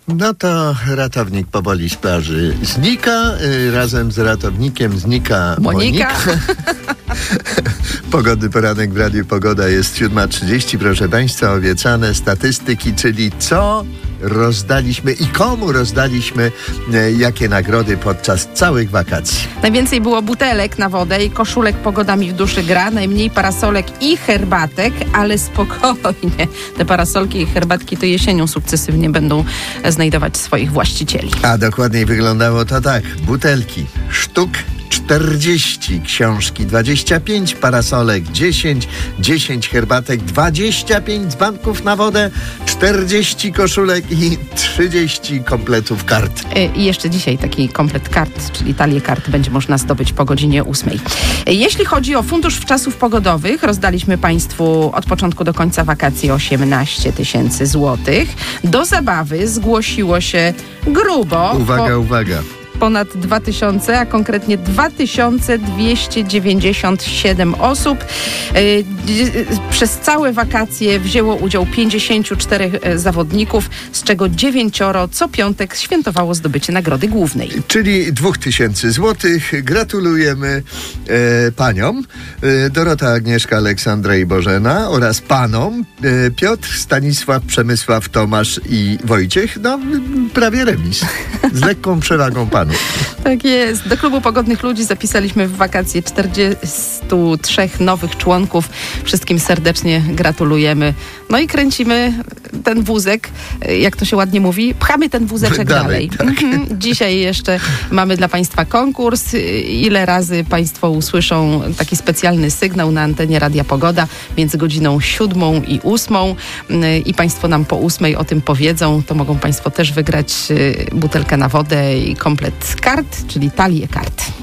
No to ratownik powoli z plaży znika, razem z ratownikiem znika Monika. Pogody poranek w Radiu Pogoda jest 7:30. Proszę Państwa, obiecane statystyki, czyli co rozdaliśmy i komu rozdaliśmy jakie nagrody podczas całych wakacji. Najwięcej było butelek na wodę i koszulek Pogoda mi w duszy gra, najmniej parasolek i herbatek, ale spokojnie. Te parasolki i herbatki to jesienią sukcesywnie będą znajdować swoich właścicieli. A dokładniej wyglądało to tak. Butelki sztuk 40, książki 25, parasolek 10 herbatek, 25 dzbanków na wodę, 40 koszulek i 30 kompletów kart. I jeszcze dzisiaj taki komplet kart, czyli talię kart będzie można zdobyć po godzinie 8. Jeśli chodzi o Fundusz Wczasów Pogodowych, rozdaliśmy Państwu od początku do końca wakacji 18 000 złotych. Do zabawy zgłosiło się grubo. Uwaga. Ponad 2000, a konkretnie 2297 osób. Przez całe wakacje wzięło udział 54 zawodników, z czego 9 co piątek świętowało zdobycie nagrody głównej. Czyli 2000 złotych. Gratulujemy paniom Dorota, Agnieszka, Aleksandra i Bożena oraz panom Piotr, Stanisław, Przemysław, Tomasz i Wojciech. No, prawie remis. Z lekką przewagą panów. Tak jest. Do Klubu Pogodnych Ludzi zapisaliśmy w wakacje 43 nowych członków. Wszystkim serdecznie gratulujemy. No i kręcimy ten wózek, jak to się ładnie mówi, pchamy ten wózeczek dalej. Tak. Dzisiaj jeszcze mamy dla Państwa konkurs. Ile razy Państwo usłyszą taki specjalny sygnał na antenie Radia Pogoda między godziną 7 i 8 i Państwo nam po 8 o tym powiedzą, to mogą Państwo też wygrać butelkę na wodę i komplet kart, czyli talię kart.